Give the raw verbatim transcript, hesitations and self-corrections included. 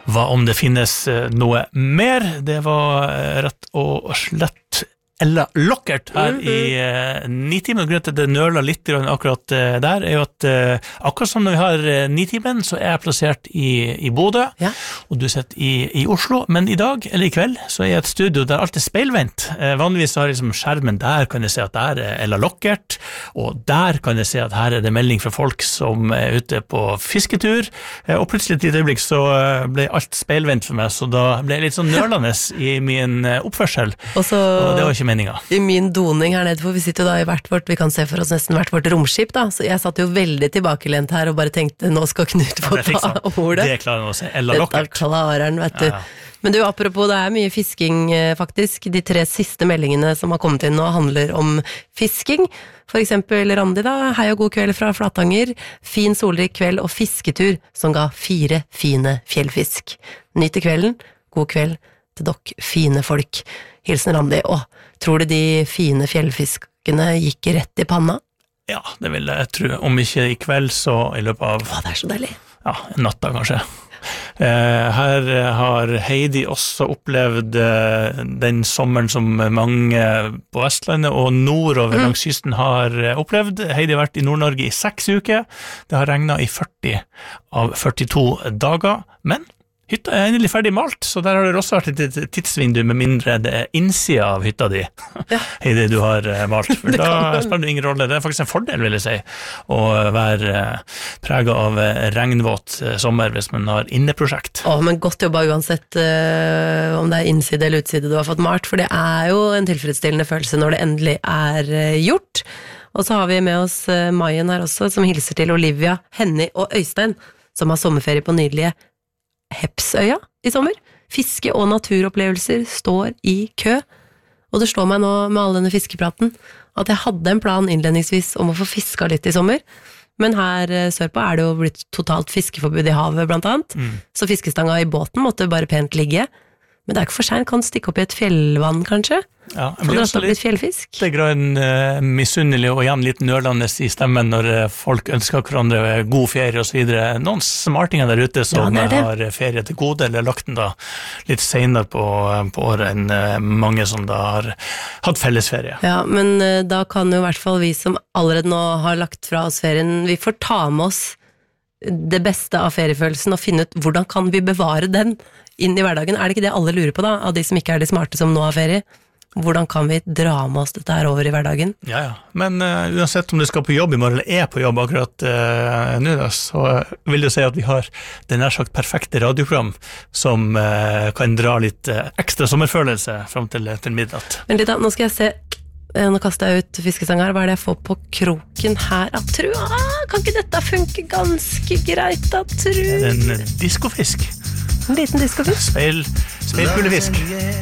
Hva om det finnes noe mer? Det var rett og slett Ella Lockert her mm-hmm. i uh, Nitimen. Grunnen til at det nøler litt akkurat uh, der er jo at uh, akkurat som når vi har uh, Nitimen, så er jeg plassert i, i Bodø, ja. Og du sitter i, i Oslo, men i dag, eller i kveld, så er jeg et studio der alt er speilvendt. Uh, vanligvis har jeg liksom skjermen der, kan jeg se at der er Ella Lockert, og der kan jeg se at her er det melding fra folk som er ute på fisketur, uh, og plutselig til et øyeblikk så uh, ble alt speilvendt for meg, så da ble jeg litt sånn nølende i min uh, oppførsel, og, så... og det var ikke meninga. I min doning her nede, for vi sitter jo da i hvert vårt, vi kan se for oss nesten hvert vårt romskip da, så jeg satt jo veldig tilbakelent her og bare tenkte, nå skal Knut få ja, ta ordet. Det klarer han å se, Ella Lockert. Dette klarer han, vet du. Ja, ja. Men du, apropos, det er mye fisking faktisk. De tre siste meldingene som har kommet inn nå handler om fisking. For eksempel Randi da, hei og god kveld fra Flatanger, fin solrik kveld og fisketur som ga fire fine fjellfisk. Nyt i kvelden, god kveld til dere fine folk. Hilsen Randi. Åh, tror du de fine fjellfiskene gikk rett i panna? Ja, det vil jeg tro. Om ikke i kveld, så i løpet av... Åh, det er så deilig. Ja, natta kanskje. Eh, her har Heidi også opplevd eh, den sommeren som mange på Vestlandet og nordover mm. langs kysten har opplevd. Heidi har vært i Nord-Norge i seks uker. Det har regnet i førti av førtito dager, men hytta er endelig ferdig malt, så der har det også vært et tidsvindu med mindre det er innsida av hytta di. Ja. Heidi, du har malt. For da spiller det ingen rolle. Det er faktisk en fordel, vil jeg si, å være preget av regnvåt sommer hvis man har inneprosjekt. Åh, men godt jobba uansett uh, om det er innside eller utside du har fått malt, for det er jo en tilfredsstillende følelse når det endelig er uh, gjort. Og så har vi med oss uh, Mayen her også, som hilser til Olivia, Henny og Øystein, som har sommerferie på nydelige Hepsøya i sommer. Fiske- og naturopplevelser står i kø, og det slår meg nå med all denne fiskepraten at jeg hadde en plan innledningsvis om å få fiska litt i sommer, men her sørpå er det jo blitt totalt fiskeforbud i havet blant annet, mm. så fiskestanga i båten måtte bare pent ligge, men det er ikke for sent, kan stikke opp i et fjellvann kanskje, ja, for det har blitt fjellfisk. Det er grønn uh, misunnelig og igjen litt nølende i stemmen når uh, folk ønsker hverandre god ferie og så videre. Noen smartinger der ute som ja, det det. har ferie til gode, eller lagt den da litt senere på, på året enn uh, mange som da har hatt fellesferie. Ja, men uh, da kan jo i hvert fall vi som allerede nå har lagt fra oss ferien, vi får ta med oss det beste av feriefølelsen og finne ut hvordan kan vi bevare den inn i hverdagen. Er det ikke det alle lurer på da, av de som ikke er de smarte som nå har ferie? Hvordan kan vi dra med oss dette her over i hverdagen? Ja, ja. Men uh, uansett om du skal på jobb i morgen, eller er på jobb akkurat uh, nå, da, så vil du si at vi har det nær sagt perfekte radioprogram som uh, kan dra litt uh, ekstra sommerfølelse frem til, til midnatt. Men litt da, nå skal jeg se, nå kaster jeg ut fiskestang her, hva er det jeg får på kroken her? Ah, tru, ah, kan ikke dette funke ganske greit da, tru? En diskofisk. En liten diskofisk. Speil, speilkulefisk.